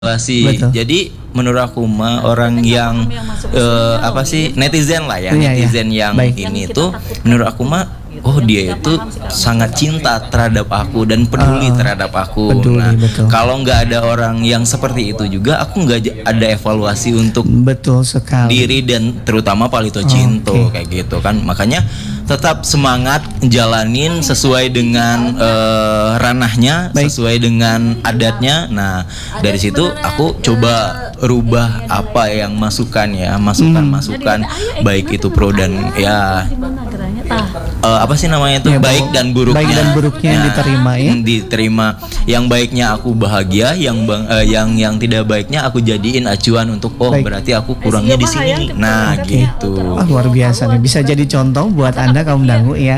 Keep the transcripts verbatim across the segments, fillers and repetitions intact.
Betul. Jadi menurut aku mah orang yang uh, apa sih netizen lah ya, Iya, netizen iya. yang Baik. ini tuh menurut aku mah oh dia itu sangat cinta terhadap aku dan peduli Uh, terhadap aku. peduli, Nah, betul. kalau nggak ada orang yang seperti itu juga aku nggak j- ada evaluasi untuk Betul sekali. diri dan terutama Palito Cinto Oke. kayak gitu kan. Makanya tetap semangat jalanin sesuai dengan eh, ranahnya, Baik. sesuai dengan adatnya. Nah, dari situ aku coba rubah apa yang masukan ya, masukan-masukan baik itu pro dan ya eh, apa sih namanya itu Ya, baik bahwa- dan buruknya. baik dan buruknya yang Nah, diterima ya. diterima. Yang baiknya aku bahagia, yang bang, eh, yang yang tidak baiknya aku jadiin acuan untuk oh Baik. berarti aku kurangnya di sini. Nah, gitu. Wah, luar biasa nih, bisa jadi contoh buat Anda kaum dangu ya.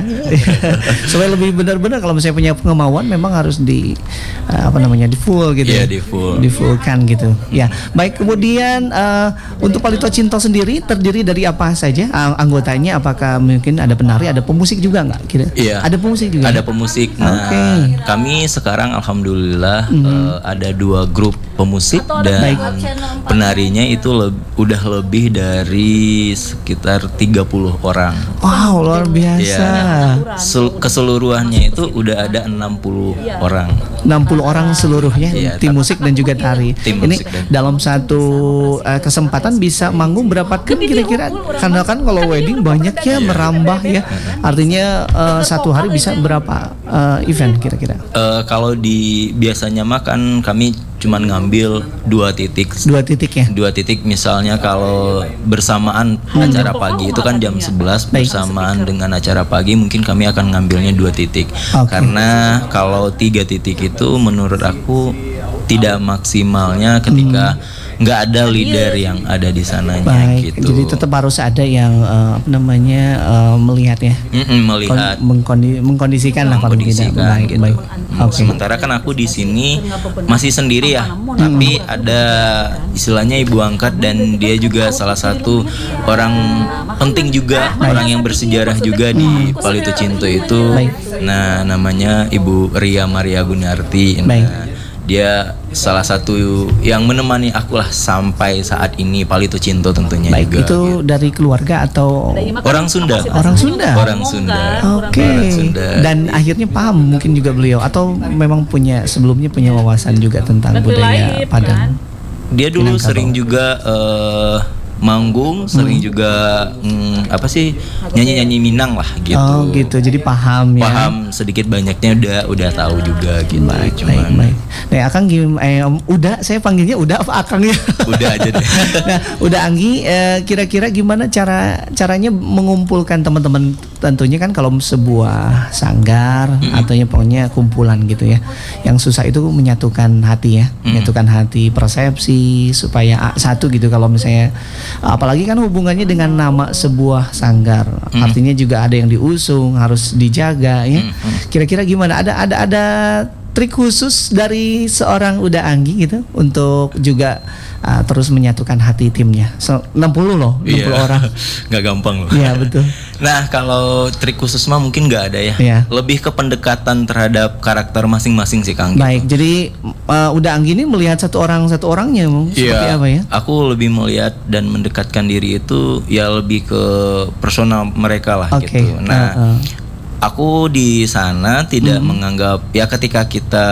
Supaya lebih benar-benar kalau misalnya punya kemauan memang harus di uh, apa namanya di full gitu. Iya, ya. di full. Di fullkan gitu. Ya, baik. Kemudian uh, untuk Palito Cinto sendiri terdiri dari apa saja uh, anggotanya? Apakah mungkin ada penari, ada pemusik juga nggak? Kira? Iya. Ada pemusik juga. Ada pemusik. Nah, Oke. kami sekarang alhamdulillah eh, ada dua grup pemusik dan Baik. penarinya itu leb- udah lebih dari sekitar tiga puluh orang. Wow, luar biasa. Ya, sel- keseluruhannya itu udah ada enam puluh orang. enam puluh orang seluruhnya Iya, tim musik dan juga tari. Tim Ini musik dan- dalam satu uh, kesempatan bisa manggung berapa tim kira-kira? Karena kan kalau wedding banyak ya merambah ya. Artinya uh, satu hari bisa berapa uh, event kira-kira? Eh, kalau di biasanya mah kan kami cuman ngambil dua titik. Dua titik ya. Dua titik misalnya kalau bersamaan acara pagi itu kan jam sebelas Baik. bersamaan dengan acara pagi mungkin kami akan ngambilnya dua titik. Oke. Karena kalau tiga titik itu menurut aku tidak maksimalnya ketika nggak ada leader yang ada di sananya Baik. gitu. Jadi tetap harus ada yang uh, apa namanya uh, melihat ya. Mm-mm, melihat Kon- mengkondi- mengkondisikan lah kalau tidak. mengkondisikan Baik, gitu. baik. Hmm, Oke. Sementara kan aku di sini masih sendiri ya, tapi ada istilahnya ibu angkat dan dia juga salah satu orang penting juga, orang yang bersejarah juga di Palito Cinto itu. Baik. Nah, namanya Ibu Ria Maria Gunarti. Nah, Baik. dia salah satu yang menemani aku lah sampai saat ini Palito Cinto tentunya Baik, juga. itu dari keluarga atau Orang Sunda. Orang Sunda? Orang Sunda. Oke. Orang Sunda. Dan akhirnya paham mungkin juga beliau atau memang punya sebelumnya punya wawasan juga tentang budaya Padang. Dia dulu Minangkabau. sering juga eh, manggung, sering juga mm, apa sih nyanyi-nyanyi Minang lah gitu. Oh gitu, jadi paham ya. Paham sedikit banyaknya udah udah tahu juga gitu. Baik, Cuman baik, baik. Nah, Akang gim, eh, udah, saya panggilnya udah apa Akang ya? udah aja deh. Nah, udah Anggi, eh, kira-kira gimana cara caranya mengumpulkan teman-teman? Tentunya kan kalau sebuah sanggar atau ya pokoknya kumpulan gitu ya. Yang susah itu menyatukan hati ya, menyatukan hati, persepsi supaya a- satu gitu. Kalau misalnya apalagi kan hubungannya dengan nama sebuah sanggar, artinya juga ada yang diusung, harus dijaga ya. Kira-kira gimana? Ada ada ada trik khusus dari seorang Uda Anggi gitu untuk juga uh, terus menyatukan hati timnya. So, enam puluh loh, enam puluh Iya. orang. Nggak gampang loh. Iya betul. Nah, kalau trik khusus mah mungkin nggak ada ya. Iya. Lebih ke pendekatan terhadap karakter masing-masing sih Kang. Baik, jadi uh, Uda Anggi ini melihat satu orang satu orangnya seperti Iya, apa ya? aku lebih melihat dan mendekatkan diri itu ya lebih ke personal mereka lah Oke. gitu. Nah, uh, uh. aku di sana tidak menganggap ya ketika kita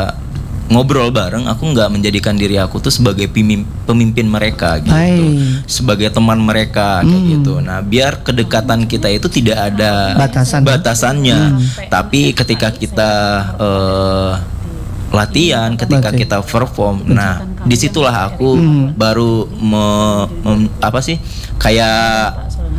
ngobrol bareng, aku nggak menjadikan diri aku tuh sebagai pimim- pemimpin mereka gitu, Baik. sebagai teman mereka kayak gitu. Nah, biar kedekatan kita itu tidak ada Batasan. batasannya, tapi ketika kita eh, latihan, ketika Betul. kita perform, nah disitulah aku baru me- mem- apa sih kayak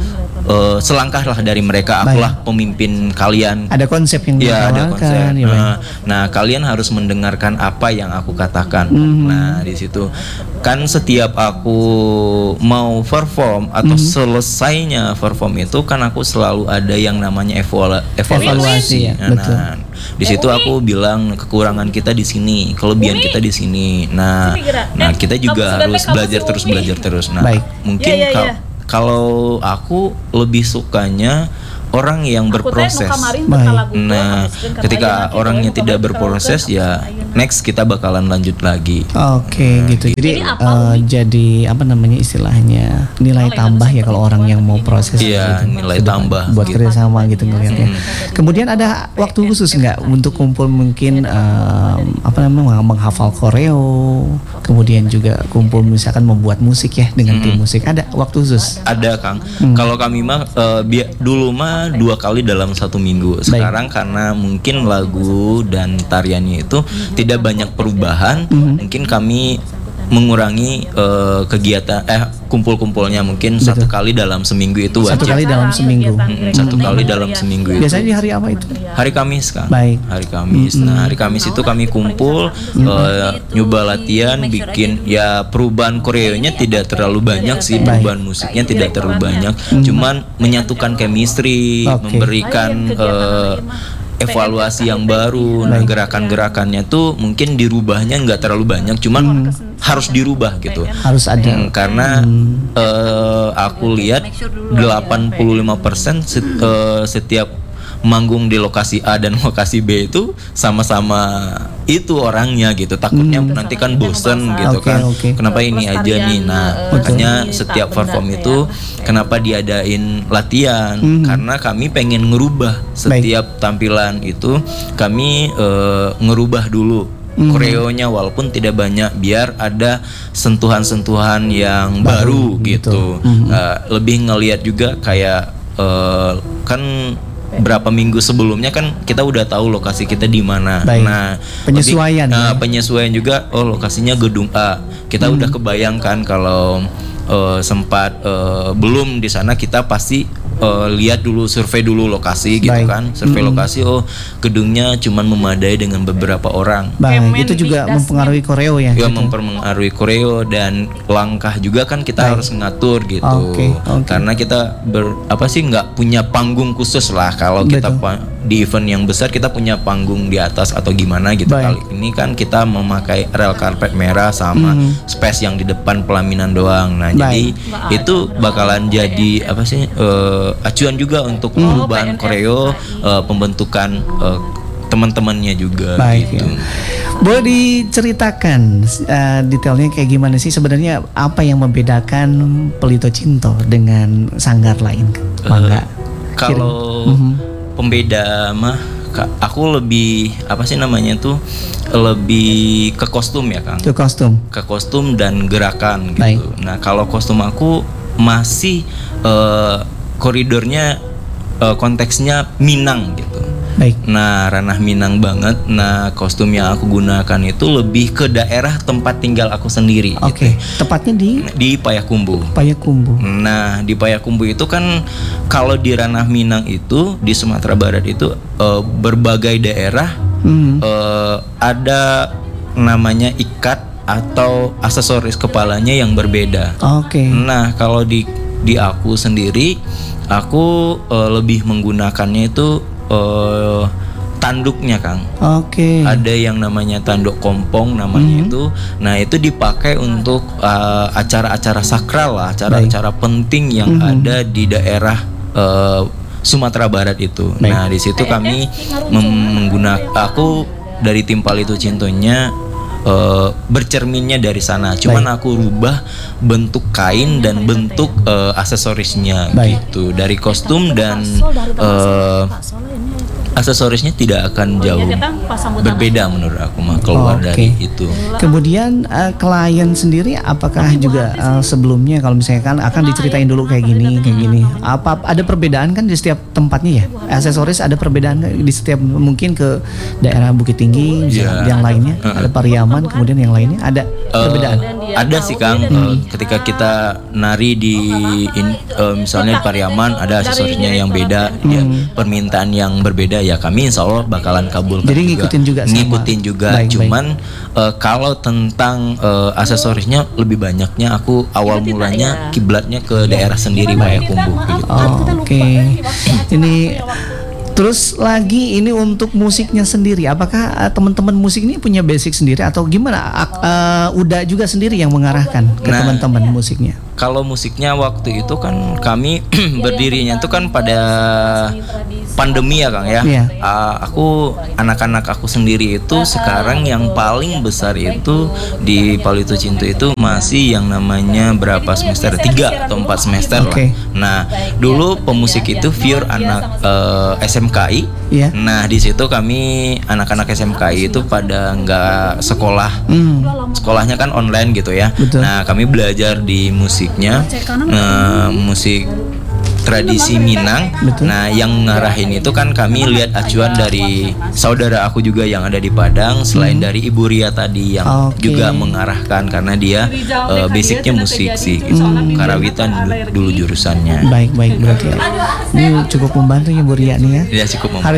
eh, selangkah lah dari mereka, akulah pemimpin kalian. Ada konsep yang Ya, ada konsep. ditawarkan, ya, baik. Nah, nah, kalian harus mendengarkan apa yang aku katakan. Mhm. Nah, di situ kan setiap aku mau perform atau Mhm. selesainya perform itu kan aku selalu ada yang namanya evalu- evaluasi. Evaluasi, ya, Nah, betul. di situ aku bilang kekurangan kita di sini, kelebihan kita di sini. Nah, nah kita juga harus belajar terus belajar terus. Nah, Baik. mungkin Iya, iya, kal- iya. kalau aku lebih sukanya orang yang berproses. Nah, ketika orangnya tidak berproses ya next kita bakalan lanjut lagi. Oke, nah, gitu. Jadi uh, jadi apa namanya istilahnya nilai tambah ya kalau orang yang mau proses. Iya, gitu, nilai tambah buat gitu. Kerjasama gitu ngelihatnya. Hmm. Kemudian ada waktu khusus nggak untuk kumpul mungkin uh, apa namanya menghafal koreo, kemudian juga kumpul misalkan membuat musik ya dengan hmm. tim musik. Ada waktu khusus? Ada, Kang. Hmm. Kalau kami mah uh, bi- dulu mah dua kali dalam satu minggu. Sekarang Baik. Karena mungkin lagu dan tariannya itu tidak banyak perubahan, hmm. mungkin kami mengurangi uh, kegiatan eh kumpul-kumpulnya mungkin Betul. satu kali dalam seminggu itu wajib. Satu kali dalam seminggu. Hmm, satu kali dalam seminggu itu. Biasanya di hari apa itu? Hari Kamis, Kang. Baik. Hari Kamis. Mm-hmm. Nah, hari Kamis itu kami kumpul mm-hmm. uh, nyoba latihan, bikin ya perubahan koreonya tidak terlalu banyak sih, Baik. perubahan musiknya tidak terlalu banyak, mm-hmm. cuman menyatukan chemistry, okay. memberikan uh, evaluasi yang baru. Nah, gerakan-gerakannya tuh mungkin dirubahnya nggak terlalu banyak, cuman hmm. harus dirubah gitu. Harus ada. Hmm, karena hmm. uh, aku lihat delapan puluh lima persen set, uh, setiap manggung di lokasi A dan lokasi B itu sama-sama itu orangnya gitu. Takutnya hmm. nanti kan bosen gitu okay, kan. Okay. Kenapa ini aja nih? Nah, makanya setiap perform itu kenapa diadain latihan? Hmm. Karena kami pengen ngerubah setiap Baik. tampilan itu. Kami uh, ngerubah dulu Hmm. koreonya walaupun tidak banyak biar ada sentuhan-sentuhan yang baru, baru gitu. Hmm. Uh, lebih ngelihat juga kayak uh, kan berapa minggu sebelumnya kan kita udah tahu lokasi kita di mana. Nah, penyesuaian. Lebih, uh, penyesuaian juga. Oh, lokasinya gedung A. Kita hmm. udah kebayangkan kalau uh, sempat uh, belum di sana kita pasti Uh, lihat dulu, survei dulu lokasi gitu Baik. kan, survei mm-hmm. lokasi. Oh, gedungnya cuman memadai dengan beberapa orang. Baik, itu juga mempengaruhi koreo ya. Ya, gitu. mempengaruhi koreo dan langkah juga kan kita Baik. harus ngatur gitu. Okay. Okay. Karena kita ber, apa sih nggak punya panggung khusus lah. Kalau kita pa, di event yang besar kita punya panggung di atas atau gimana gitu. Baik. Kali ini kan kita memakai rel karpet merah sama mm-hmm. space yang di depan pelaminan doang. Nah, Baik. jadi itu bakalan jadi apa sih? Uh, acuan juga untuk perubahan oh, koreo, uh, pembentukan uh, teman-temannya juga. Baik, gitu. Ya. Boleh diceritakan uh, detailnya kayak gimana sih sebenarnya apa yang membedakan Pelito Cinto dengan sanggar lain? Uh, kalau uh-huh. pembeda mah aku lebih apa sih namanya tuh lebih ke kostum ya, Kang. Ke kostum. Ke kostum dan gerakan gitu. Baik. Nah, kalau kostum aku masih uh, koridornya uh, konteksnya Minang gitu. Baik. Nah, ranah Minang banget. Nah, kostum yang aku gunakan itu lebih ke daerah tempat tinggal aku sendiri. Oke. Okay. Gitu. Tepatnya di di Payakumbuh. Payakumbuh. Nah, di Payakumbuh itu kan kalau di ranah Minang itu di Sumatera Barat itu uh, berbagai daerah hmm. uh, ada namanya ikat atau aksesoris kepalanya yang berbeda. Oke. Okay. Nah, kalau di di aku sendiri, aku uh, lebih menggunakannya itu uh, tanduknya, Kang. Oke. Okay. Ada yang namanya tanduk kompong namanya mm-hmm. itu. Nah, itu dipakai untuk uh, acara-acara sakral lah, acara-acara Baik. penting yang mm-hmm. ada di daerah uh, Sumatera Barat itu. Baik. Nah, di situ kami menggunakan aku dari tim Pelito Cintonya Uh, bercerminnya dari sana, cuman Baik. aku rubah bentuk kain dan bentuk uh, aksesorisnya Baik. gitu dari kostum dan uh, aksesorisnya tidak akan jauh berbeda menurut aku mah keluar oh, okay. dari itu. Kemudian uh, klien sendiri apakah juga uh, sebelumnya kalau misalnya kan akan diceritain dulu kayak gini kayak gini apa ada perbedaan kan di setiap tempatnya ya aksesoris ada perbedaan di setiap mungkin ke daerah Bukit Tinggi yeah. yang lainnya uh-uh. ada Pariaman kemudian yang lainnya ada uh, perbedaan ada sih, Kang. hmm. uh, ketika kita nari di in, uh, misalnya di Pariaman ada aksesorisnya yang beda hmm. ya, permintaan yang berbeda ya kami insya Allah bakalan kabulkan. Jadi ngikutin juga, juga ngikutin juga baik, cuman baik. Uh, kalau tentang uh, aksesorisnya lebih banyaknya aku awal mulanya kiblatnya ke daerah sendiri Payakumbuh gitu. Oh, oke okay. Ini terus lagi ini untuk musiknya sendiri apakah uh, teman-teman musik ini punya basic sendiri atau gimana uh, uh, udah juga sendiri yang mengarahkan ke nah, teman-teman musiknya? kalau musiknya waktu itu kan kami berdirinya itu kan pada pandemi ya Kang ya. Iya. Uh, aku anak-anak aku sendiri itu sekarang yang paling besar itu di Palito Cinto itu masih yang namanya berapa semester, tiga atau empat semester Oke. lah. Nah dulu pemusik itu pure anak uh, S M K I. Iya. Nah di situ kami anak-anak S M K I itu pada nggak sekolah. Hmm. Sekolahnya kan online gitu ya. Betul. Nah kami belajar di musiknya, uh, musik tradisi Minang. Betul. Nah yang ngarahin itu kan kami lihat acuan dari saudara aku juga yang ada di Padang, selain Hmm. dari Ibu Ria tadi yang Oke. juga mengarahkan, karena dia uh, basicnya musik sih gitu. Hmm. Karawitan dulu, dulu jurusannya. Baik baik berarti ya. Ini cukup membantu ya Bu Ria nih ya. Ya cukup membantu. Hari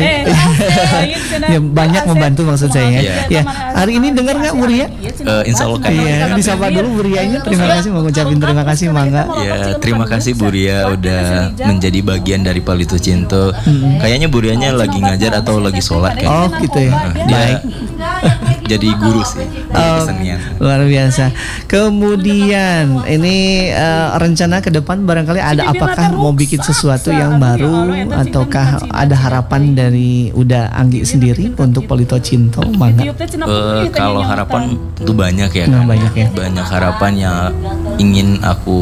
ya, banyak membantu maksud saya ya. Iya. Ya, hari ini dengar nggak Bu Ria? Uh, insya Allah kan. Iya, disapa dulu Bu Rianya. Terima kasih, mau ngucapin terima kasih Mangga. Ya terima kasih Bu Ria udah menjadi bagian dari Palito Cinto. Kayaknya Bu Rianya lagi ngajar atau lagi sholat kayaknya. Oh gitu ya. Nah, dia Baik. jadi guru sih di Oh, kesenian. luar biasa. Kemudian ini eh, rencana ke depan barangkali ada apakah mau bikin sesuatu yang baru ataukah ada harapan dari Uda Anggi sendiri untuk Palito Cinto, Mangga? Eh, kalau harapan tentu banyak ya Nah, kan. banyak ya. Banyak harapan yang ingin aku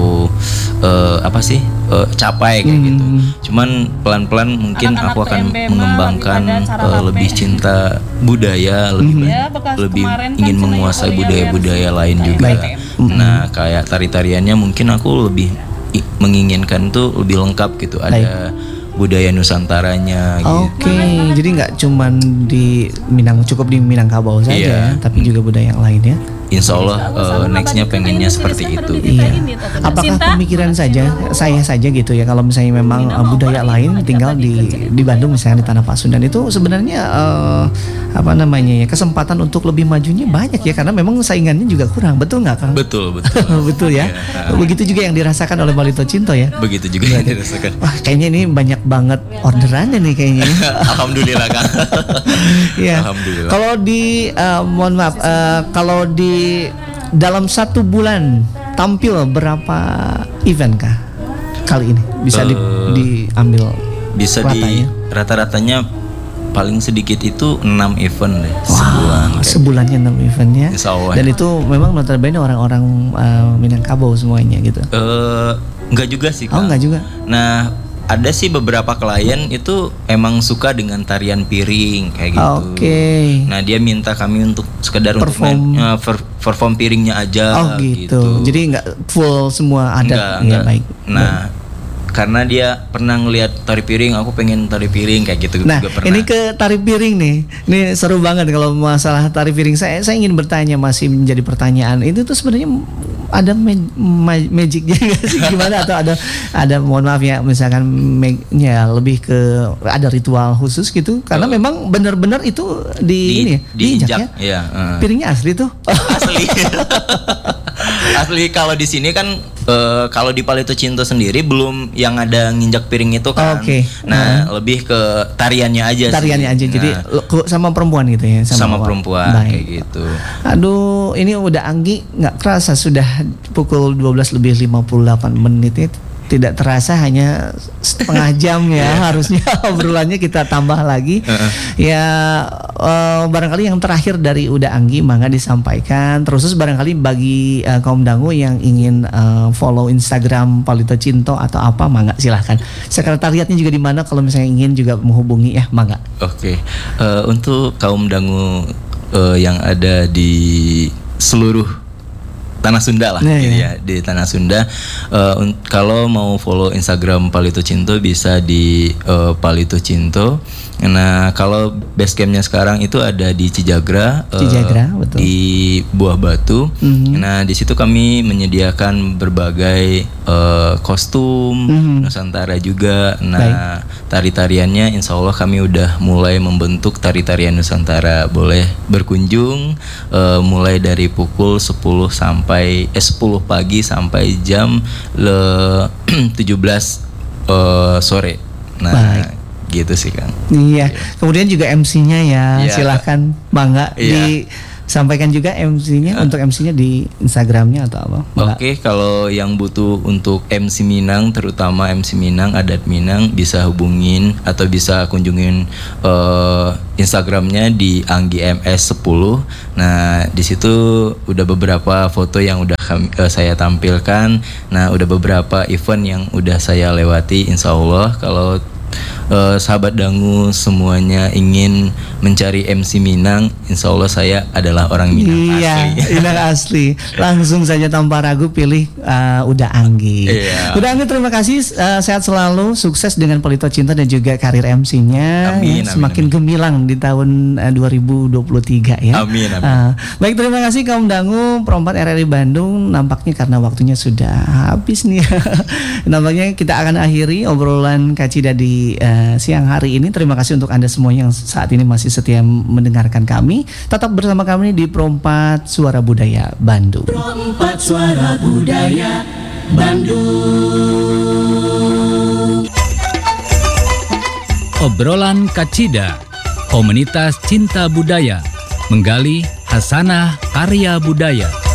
eh, apa sih eh, capai kayak gitu. Hmm. Cuman pelan-pelan mungkin aku akan mengembangkan eh, lebih cinta budaya, lebih Hmm. ba- lebih ingin menguasai budaya-budaya lain juga. Baik. Nah kayak tari-tariannya mungkin aku lebih i- menginginkan tuh lebih lengkap gitu. Ada budaya Nusantaranya gitu. Oke, jadi nggak cuman di Minang, cukup di Minangkabau saja, Iya. ya, tapi juga budaya yang lain ya. Insya Allah uh, nextnya pengennya seperti itu. Iya. Apakah pemikiran saja saya saja gitu ya, kalau misalnya memang uh, budaya lain tinggal di di Bandung misalnya di Tanah Pasundan itu sebenarnya uh, apa namanya ya, kesempatan untuk lebih majunya banyak ya, karena memang saingannya juga kurang, betul nggak Kang? Betul betul. Betul ya. Iya. Begitu juga yang dirasakan oleh Palito Cinto ya. Begitu juga yang dirasakan. Wah, kayaknya ini banyak banget orderannya nih kayaknya. Alhamdulillah Kang. Iya. Alhamdulillah. Kalau di uh, mohon maaf, uh, kalau di dalam satu bulan tampil berapa event kah kali ini bisa di, Eh, diambil Bisa di ratanya? rata-ratanya paling sedikit itu enam event deh sebulan. Wow, sebulannya enam event ya. Insya Allah. Dan itu memang notabene orang-orang uh, Minangkabau semuanya gitu. Eh, enggak juga sih Oh Kang. enggak juga. Nah ada sih beberapa klien itu emang suka dengan tarian piring kayak gitu. Oke. Nah dia minta kami untuk sekedar untuk Perform. main, eh, per- perform piringnya aja. Oh gitu. Jadi enggak full semua Enggak, adat ya, enggak. baik. Nah, karena dia pernah ngelihat tari piring, aku pengen tari piring kayak gitu Nah, juga pernah. ini ke tari piring nih. Ini seru banget kalau masalah tari piring. Saya saya ingin bertanya, masih menjadi pertanyaan. Itu tuh sebenarnya ada ma- ma- magicnya nggak sih, gimana, atau ada ada mohon maaf ya, misalkan mag- ya lebih ke ada ritual khusus gitu, karena Oh. memang benar-benar itu di, ini ya, diinjak ya. Iya, eh. Piringnya asli tuh. Asli. Asli kalau di sini kan eh, kalau di Palito Cinto sendiri belum yang ada nginjak piring itu kan. Oke. Nah, lebih ke tariannya aja Tariannya sih. aja. Jadi Nah, lo- ku- sama perempuan gitu ya, sama perempuan Baik. kayak gitu. Aduh, ini udah Anggi nggak kerasa sudah pukul dua belas lebih lima puluh delapan menit ya. Tidak terasa hanya setengah jam ya, harusnya obrolannya kita tambah lagi. Ya eh, barangkali yang terakhir dari Uda Anggi Mangga disampaikan. Terus barangkali bagi eh, kaum dangu yang ingin eh, follow Instagram Palito Cinto atau apa, Mangga silahkan. Sekretariatnya juga di mana kalau misalnya ingin juga menghubungi ya, Mangga. Oke. Eh, untuk kaum dangu eh, yang ada di seluruh Tanah Sunda lah Nah, gitu ya. ya, di Tanah Sunda. Eh, un- kalau mau follow Instagram Palito Cinto bisa di eh, Palito Cinto. Nah kalau base campnya sekarang itu ada di Cijagra, eh, Cijagra, betul. di Buah Batu. Mhm. Nah di situ kami menyediakan berbagai eh, kostum Mhm. Nusantara juga. Nah tari-tariannya Insya Allah kami udah mulai membentuk tari-tarian Nusantara. Boleh berkunjung eh, mulai dari pukul sepuluh sampai eh, sepuluh pagi sampai jam le tujuh belas eh, sore. Nah Baik. gitu sih Kang. Iya, kemudian juga M C-nya ya, Iya. silahkan Mangga Iya. di Sampaikan juga M C-nya, untuk M C-nya di Instagramnya atau apa? Oke, okay, kalau yang butuh untuk M C Minang, terutama M C Minang, adat Minang, bisa hubungin atau bisa kunjungin uh, Instagramnya di Anggi M S sepuluh. Nah, di situ udah beberapa foto yang udah kami, uh, saya tampilkan. Nah, udah beberapa event yang udah saya lewati. Insya Allah, kalau Uh, sahabat dangu semuanya ingin mencari M C Minang, insya Allah saya adalah orang Minang iya, asli. Minang asli. Langsung saja tanpa ragu pilih uh, Uda Anggi. Iya. Uda Anggi, terima kasih, uh, sehat selalu, sukses dengan Pelito Cinta dan juga karir M C-nya. Amin, ya, semakin amin, gemilang di tahun uh, dua ribu dua puluh tiga ya. Amin, amin. Uh, baik, terima kasih kaum dangu perempat R R I Bandung. Nampaknya karena waktunya sudah habis nih. Nampaknya kita akan akhiri obrolan Kacida di uh, siang hari ini. Terima kasih untuk Anda semua yang saat ini masih setia mendengarkan kami. Tetap bersama kami di Perompat Suara Budaya Bandung. Perompat Suara Budaya Bandung. Obrolan Kacida, komunitas cinta budaya, menggali hasanah karya budaya.